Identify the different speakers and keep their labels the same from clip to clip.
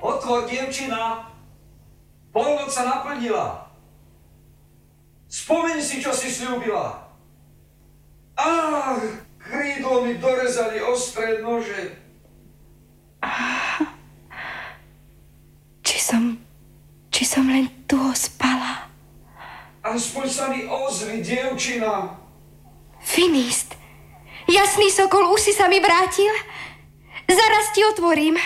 Speaker 1: Otvor, dievčina. Polnoc sa naplnila. Spomeň si, čo si sľúbila. Krídlo mi dorezali ostré nože.
Speaker 2: Či som len tuho spala.
Speaker 1: Aspoň sa mi ozvi, dievčina.
Speaker 2: Finist, jasný sokol, už si sa mi vrátil? Zaraz ti otvorím.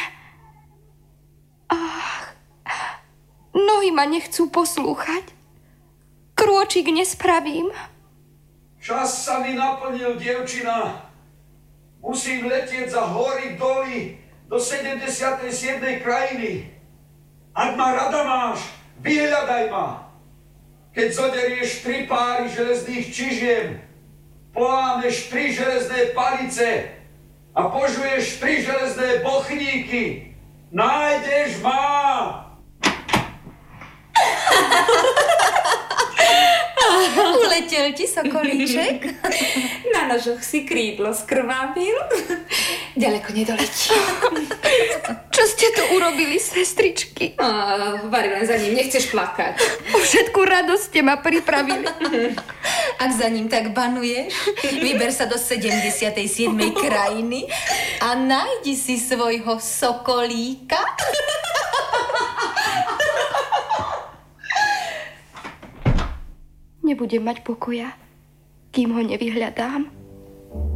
Speaker 2: Nohy ma nechcú poslúchať. Krôčik nespravím.
Speaker 1: Čas sa mi naplnil, dievčina. Musím letieť za hory doly do 77. krajiny. Ak ma rada máš, vyhľadaj ma. Keď zoderieš 3 páry železných čižiem, polámeš 3 železné palice a požuješ 3 železné bochníky, nájdeš ma!
Speaker 3: Uletel ti sokolíček? Na nožoch si krídlo skrvavil? Ďaleko nedoletí.
Speaker 2: Čo ste tu urobili, sestričky?
Speaker 3: Vari, len za ním, nechceš plakať.
Speaker 2: O všetku radosť ste ma pripravili.
Speaker 3: Ak za ním tak banuješ, vyber sa do 77. krajiny a nájdi si svojho sokolíka.
Speaker 2: Nebudem mať pokoja, kým ho nevyhľadám.